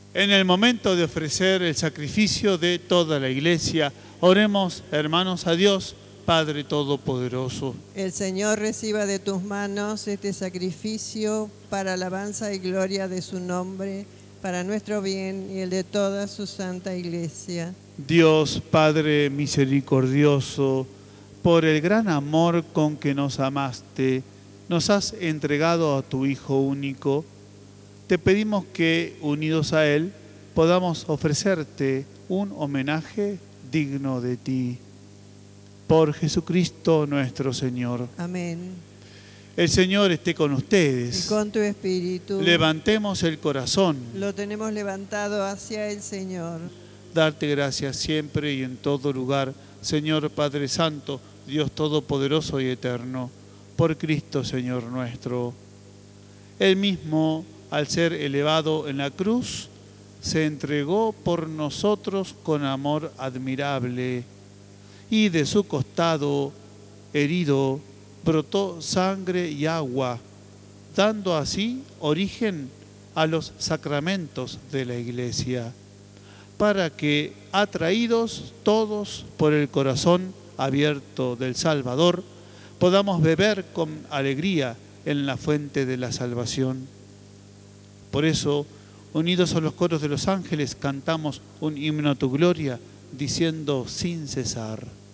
En el momento de ofrecer el sacrificio de toda la Iglesia, oremos, hermanos, a Dios, Padre Todopoderoso. El Señor reciba de tus manos este sacrificio para alabanza y gloria de su nombre, para nuestro bien y el de toda su santa Iglesia. Dios Padre misericordioso, por el gran amor con que nos amaste, nos has entregado a tu Hijo único. Te pedimos que, unidos a Él, podamos ofrecerte un homenaje digno de ti. Por Jesucristo nuestro Señor. Amén. El Señor esté con Y ustedes. con tu espíritu. Levantemos el corazón. Lo tenemos levantado hacia el Señor. Darte gracias siempre y en todo lugar, Señor Padre Santo, Dios Todopoderoso y Eterno, por Cristo Señor nuestro. Él mismo, al ser elevado en la cruz, se entregó por nosotros con amor admirable, y de su costado herido brotó sangre y agua, dando así origen a los sacramentos de la Iglesia, para que, atraídos todos por el corazón abierto del Salvador, podamos beber con alegría en la fuente de la salvación. Por eso, unidos a los coros de los ángeles, cantamos un himno a tu gloria, diciendo sin cesar: